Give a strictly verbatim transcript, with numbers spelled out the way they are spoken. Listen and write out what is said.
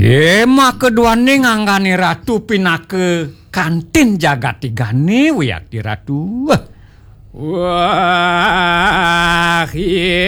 Ema keduane nganggani ratu pinake kantin Jagatigane wiyati ratu. Wah,